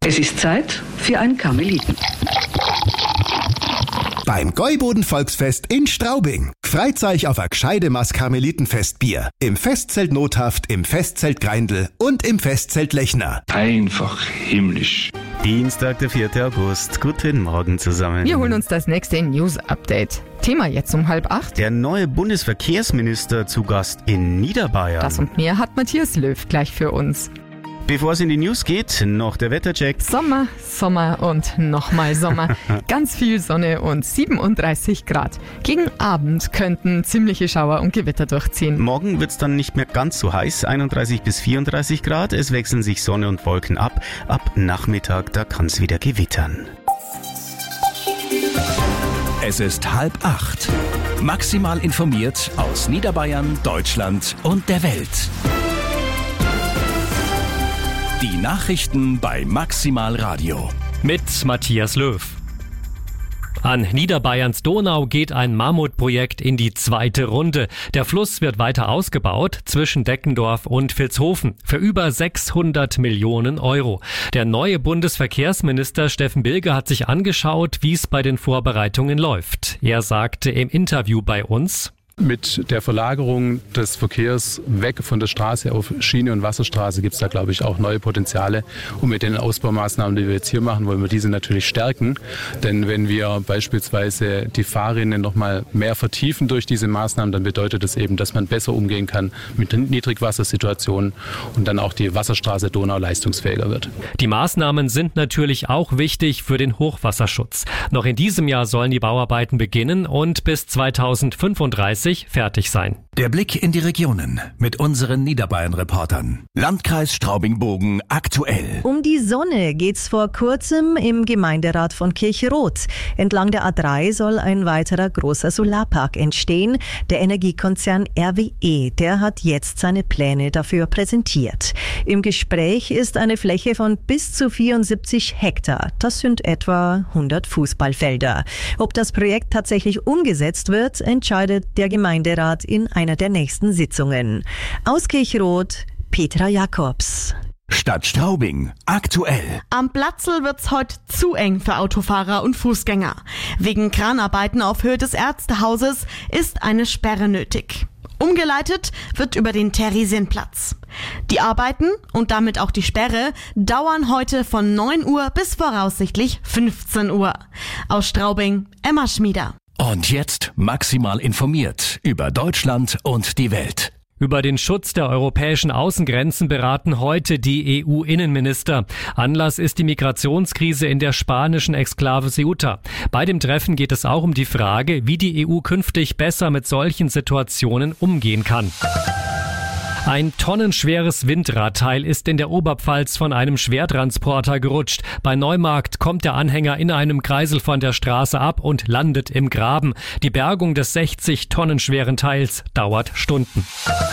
Es ist Zeit für ein Karmeliten. Beim Gäuboden-Volksfest in Straubing. Freut euch auf ein gescheide Maß Karmelitenfestbier. Im Festzelt Nothaft, im Festzelt Greindl und im Festzelt Lechner. Einfach himmlisch. Dienstag, der 4. August. Guten Morgen zusammen. Wir holen uns das nächste News-Update. Thema jetzt um 7:30. Der neue Bundesverkehrsminister zu Gast in Niederbayern. Das und mehr hat Matthias Löw gleich für uns. Bevor es in die News geht, noch der Wettercheck. Sommer, Sommer und nochmal Sommer. Ganz viel Sonne und 37 Grad. Gegen Abend könnten ziemliche Schauer und Gewitter durchziehen. Morgen wird es dann nicht mehr ganz so heiß, 31 bis 34 Grad. Es wechseln sich Sonne und Wolken ab. Ab Nachmittag, da kann es wieder gewittern. Es ist 7:30. Maximal informiert aus Niederbayern, Deutschland und der Welt. Die Nachrichten bei Maximal Radio. Mit Matthias Löw. An Niederbayerns Donau geht ein Mammutprojekt in die zweite Runde. Der Fluss wird weiter ausgebaut zwischen Deckendorf und Vilshofen für über 600 Millionen Euro. Der neue Bundesverkehrsminister Steffen Bilger hat sich angeschaut, wie es bei den Vorbereitungen läuft. Er sagte im Interview bei uns: Mit der Verlagerung des Verkehrs weg von der Straße auf Schiene und Wasserstraße gibt es da, glaube ich, auch neue Potenziale. Und mit den Ausbaumaßnahmen, die wir jetzt hier machen, wollen wir diese natürlich stärken. Denn wenn wir beispielsweise die Fahrrinne noch mal mehr vertiefen durch diese Maßnahmen, dann bedeutet das eben, dass man besser umgehen kann mit Niedrigwassersituationen und dann auch die Wasserstraße Donau leistungsfähiger wird. Die Maßnahmen sind natürlich auch wichtig für den Hochwasserschutz. Noch in diesem Jahr sollen die Bauarbeiten beginnen und bis 2035 fertig sein. Der Blick in die Regionen mit unseren Niederbayern-Reportern. Landkreis Straubing-Bogen aktuell. Um die Sonne geht's vor kurzem im Gemeinderat von Kirchroth. Entlang der A3 soll ein weiterer großer Solarpark entstehen. Der Energiekonzern RWE, der hat jetzt seine Pläne dafür präsentiert. Im Gespräch ist eine Fläche von bis zu 74 Hektar. Das sind etwa 100 Fußballfelder. Ob das Projekt tatsächlich umgesetzt wird, entscheidet der Gemeinderat in einer der nächsten Sitzungen. Aus Kirchroth, Petra Jakobs. Stadt Straubing aktuell. Am Platzl wird's heute zu eng für Autofahrer und Fußgänger. Wegen Kranarbeiten auf Höhe des Ärztehauses ist eine Sperre nötig. Umgeleitet wird über den Theresienplatz. Die Arbeiten und damit auch die Sperre dauern heute von 9 Uhr bis voraussichtlich 15 Uhr. Aus Straubing, Emma Schmieder. Und jetzt maximal informiert über Deutschland und die Welt. Über den Schutz der europäischen Außengrenzen beraten heute die EU-Innenminister. Anlass ist die Migrationskrise in der spanischen Exklave Ceuta. Bei dem Treffen geht es auch um die Frage, wie die EU künftig besser mit solchen Situationen umgehen kann. Ein tonnenschweres Windradteil ist in der Oberpfalz von einem Schwertransporter gerutscht. Bei Neumarkt kommt der Anhänger in einem Kreisel von der Straße ab und landet im Graben. Die Bergung des 60 Tonnen schweren Teils dauert Stunden.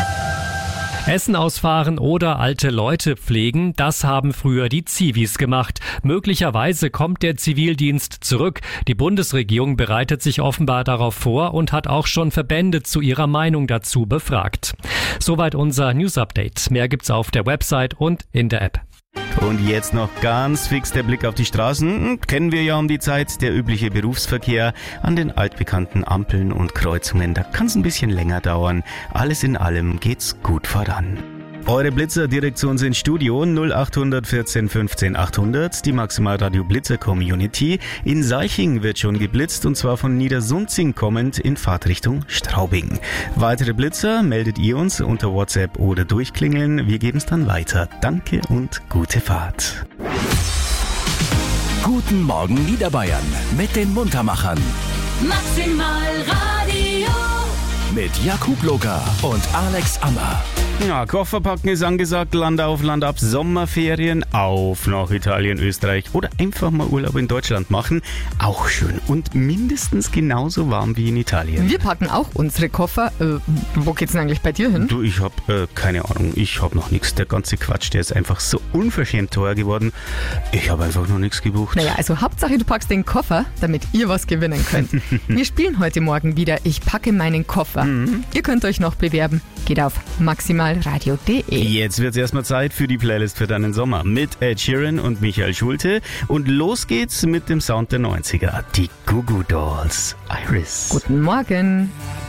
Essen ausfahren oder alte Leute pflegen, das haben früher die Zivis gemacht. Möglicherweise kommt der Zivildienst zurück. Die Bundesregierung bereitet sich offenbar darauf vor und hat auch schon Verbände zu ihrer Meinung dazu befragt. Soweit unser News-Update. Mehr gibt's auf der Website und in der App. Und jetzt noch ganz fix der Blick auf die Straßen. Kennen wir ja um die Zeit, der übliche Berufsverkehr an den altbekannten Ampeln und Kreuzungen. Da kann es ein bisschen länger dauern. Alles in allem geht's gut voran. Eure Blitzer direkt zu uns ins Studio 0800 14 15 800, die Maximalradio Blitzer Community. In Seiching wird schon geblitzt und zwar von Niedersunzing kommend in Fahrtrichtung Straubing. Weitere Blitzer meldet ihr uns unter WhatsApp oder durchklingeln. Wir geben es dann weiter. Danke und gute Fahrt. Guten Morgen Niederbayern mit den Muntermachern. Maximal Radio. Mit Jakub Locker und Alex Ammer. Ja, Koffer packen ist angesagt, Land auf, Land ab, Sommerferien, auf nach Italien, Österreich oder einfach mal Urlaub in Deutschland machen. Auch schön und mindestens genauso warm wie in Italien. Wir packen auch unsere Koffer. Wo geht's denn eigentlich bei dir hin? Du, ich hab keine Ahnung, ich hab noch nichts. Der ganze Quatsch, der ist einfach so unverschämt teuer geworden. Ich habe einfach noch nichts gebucht. Naja, also Hauptsache du packst den Koffer, damit ihr was gewinnen könnt. Wir spielen heute Morgen wieder Ich packe meinen Koffer. Ihr könnt euch noch bewerben. Geht auf maximal maximalradio.de. Jetzt wird's erstmal Zeit für die Playlist für deinen Sommer mit Ed Sheeran und Michael Schulte. Und los geht's mit dem Sound der 90er. Die Goo Goo Dolls. Iris. Guten Morgen.